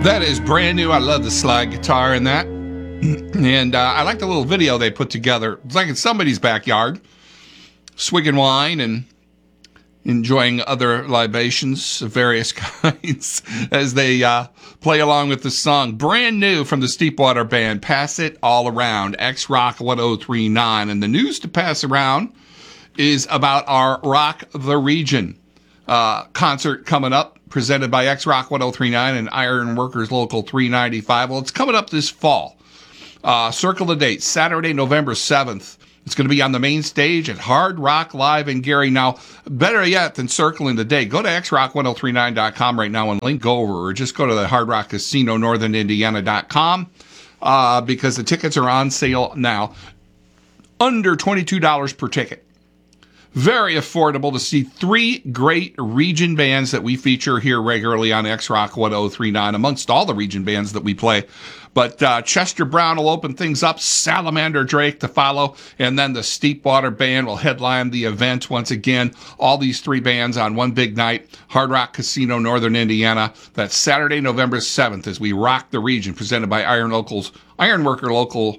That is brand new. I love the slide guitar in that. And I like the little video they put together. It's like in somebody's backyard, swigging wine and enjoying other libations of various kinds as they play along with the song. Brand new from the Steepwater Band, Pass It All Around, X-Rock 1039. And the news to pass around is about our Rock the Region concert coming up, presented by X-Rock 1039 and Iron Workers Local 395. Well, it's coming up this fall. Circle the date, Saturday, November 7th. It's going to be on the main stage at Hard Rock Live in Gary. Now, better yet than circling the date, go to xrock1039.com right now and link over, or just go to the Hard Rock Casino, northernindiana.com, because the tickets are on sale now. Under $22 per ticket. Very affordable to see three great region bands that we feature here regularly on X-Rock 1039, amongst all the region bands that we play. But Chester Brown will open things up, Salamander Drake to follow, and then the Steepwater Band will headline the event once again. All these three bands on one big night, Hard Rock Casino, Northern Indiana. That's Saturday, November 7th, as we rock the region, presented by Iron Worker Local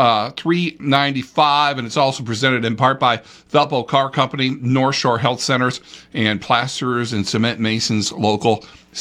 395, and it's also presented in part by Velpo Car Company, North Shore Health Centers, and Plasterers and Cement Masons Local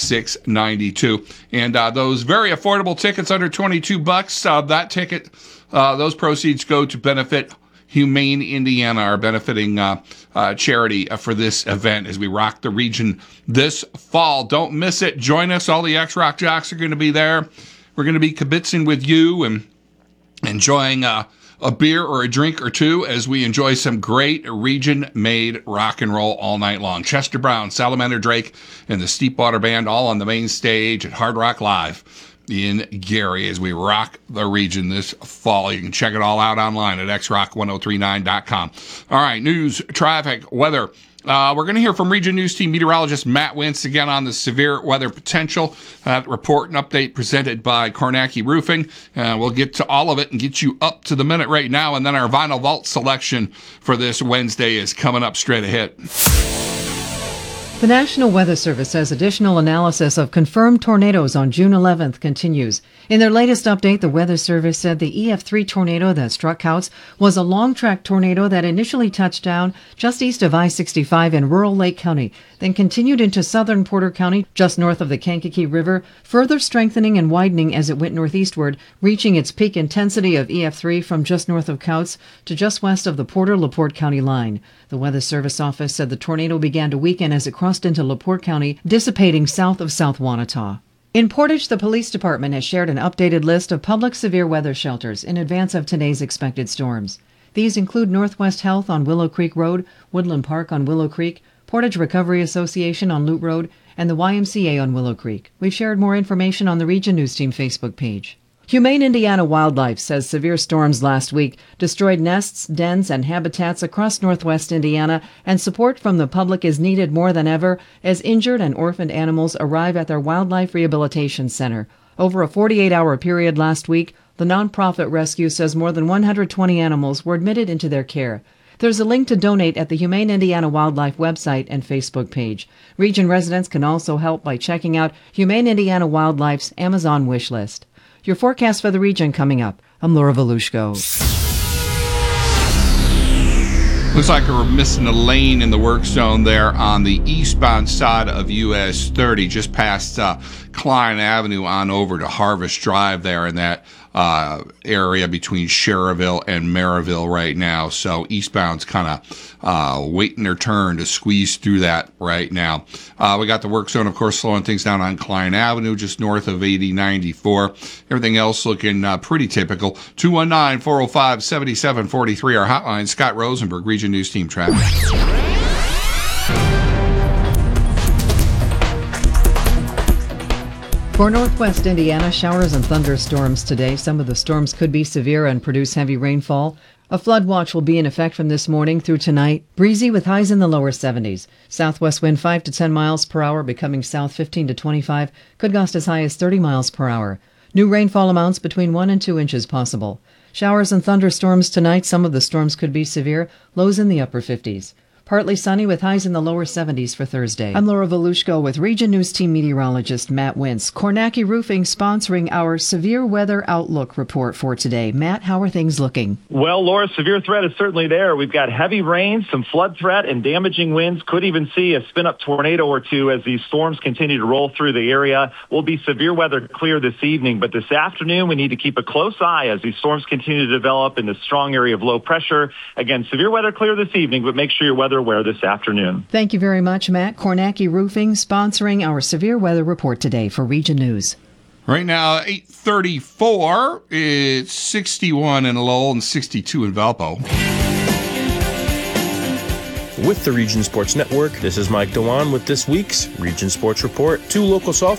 692. And those very affordable tickets under $22, that ticket, those proceeds go to benefit Humane Indiana, our benefiting charity for this event as we rock the region this fall. Don't miss it. Join us. All the X-Rock jocks are going to be there. We're going to be kibitzing with you and enjoying a beer or a drink or two as we enjoy some great region-made rock and roll all night long. Chester Brown, Salamander Drake, and the Steepwater Band all on the main stage at Hard Rock Live in Gary as we rock the region this fall. You can check it all out online at xrock1039.com. All right, news, traffic, weather. We're going to hear from Region News Team meteorologist Matt Wentz again on the severe weather potential. Report and update presented by Kornacki Roofing. We'll get to all of it and get you up to the minute right now. And then our Vinyl Vault selection for this Wednesday is coming up straight ahead. The National Weather Service says additional analysis of confirmed tornadoes on June 11th continues. In their latest update, the Weather Service said the EF3 tornado that struck Couts was a long-track tornado that initially touched down just east of I-65 in rural Lake County, then continued into southern Porter County just north of the Kankakee River, further strengthening and widening as it went northeastward, reaching its peak intensity of EF3 from just north of Couts to just west of the Porter-LaPorte County line. The Weather Service office said the tornado began to weaken as it crossed into LaPorte County, dissipating south of South Wanata. In Portage, the police department has shared an updated list of public severe weather shelters in advance of today's expected storms. These include Northwest Health on Willow Creek Road, Woodland Park on Willow Creek, Portage Recovery Association on Loop Road, and the YMCA on Willow Creek. We've shared more information on the Region News Team Facebook page. Humane Indiana Wildlife says severe storms last week destroyed nests, dens, and habitats across northwest Indiana, and support from the public is needed more than ever as injured and orphaned animals arrive at their Wildlife Rehabilitation Center. Over a 48-hour period last week, the nonprofit rescue says more than 120 animals were admitted into their care. There's a link to donate at the Humane Indiana Wildlife website and Facebook page. Region residents can also help by checking out Humane Indiana Wildlife's Amazon wish list. Your forecast for the region coming up. I'm Laura Volushko. Looks like we're missing a lane in the work zone there on the eastbound side of US 30, just past Klein Avenue on over to Harvest Drive there in that area between Sherrville and Maryville right now. So eastbound's kind of waiting their turn to squeeze through that right now. We got the work zone, of course, slowing things down on Klein Avenue, just north of 8094. Everything else looking pretty typical. 219-405-7743, our hotline. Scott Rosenberg, Region News Team traffic. For northwest Indiana, showers and thunderstorms today. Some of the storms could be severe and produce heavy rainfall. A flood watch will be in effect from this morning through tonight. Breezy with highs in the lower 70s. Southwest wind 5 to 10 miles per hour, becoming south 15 to 25. Could gust as high as 30 miles per hour. New rainfall amounts between 1 and 2 inches possible. Showers and thunderstorms tonight. Some of the storms could be severe. Lows in the upper 50s. Partly sunny with highs in the lower 70s for Thursday. I'm Laura Volushko with Region News Team meteorologist Matt Wintz. Kornacki Roofing sponsoring our severe weather outlook report for today. Matt, how are things looking? Well, Laura, severe threat is certainly there. We've got heavy rain, some flood threat, and damaging winds. Could even see a spin-up tornado or two as these storms continue to roll through the area. Will be severe weather clear this evening, but this afternoon we need to keep a close eye as these storms continue to develop in the strong area of low pressure. Again, severe weather clear this evening, but make sure you're weather aware this afternoon. Thank you very much, Matt. Kornacki Roofing sponsoring our severe weather report today for Region News. Right now, 8:34. It's 61 in Lowell and 62 in Valpo. With the Region Sports Network, this is Mike Dewan with this week's Region Sports Report. 2 local softball